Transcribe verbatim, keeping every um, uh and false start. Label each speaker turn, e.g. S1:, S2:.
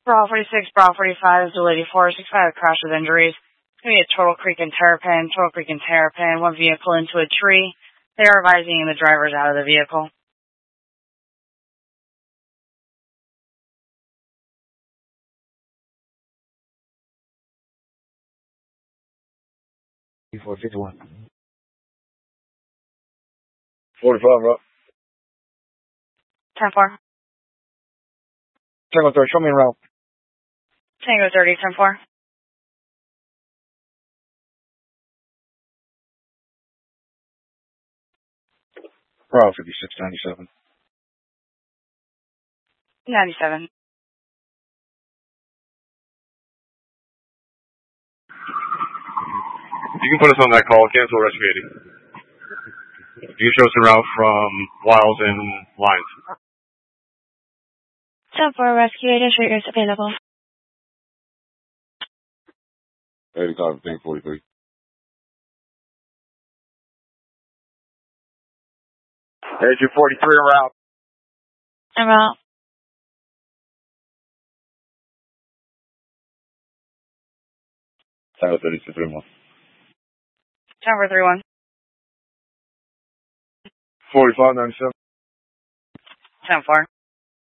S1: Bravo forty-six, Bravo forty-five, Zulu eighty-four, six five crash with injuries. It's going to be a Turtle Creek and Terrapin, Turtle Creek and Terrapin, one vehicle into a tree. They are advising the drivers out of the vehicle.
S2: four fifty-one.
S3: forty-five, right?
S1: ten four.
S3: Tango thirty, show me around.
S1: Tango thirty, ten four.
S3: Bravo fifty-six, ninety-seven.
S1: ninety-seven.
S4: You can put us on that call. Cancel rescue eighty. You can show us a route from Wiles and Lines.
S1: ten four, rescue eight is available.
S3: eighty-five, Tango forty-three. Agent forty-three around.
S1: En route.
S3: Tango thirty-two, three one.
S1: Tower three one.
S3: forty-five, ninety-seven.
S1: ten four.